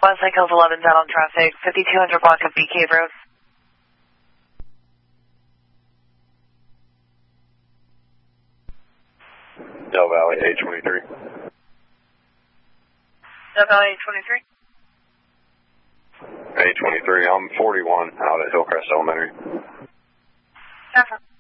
Westlake Hills 11's out on traffic, 5200 block of B Cave Road. Del Valley 823. Del Valley 823? 823, I'm 41 out at Hillcrest Elementary. Definitely.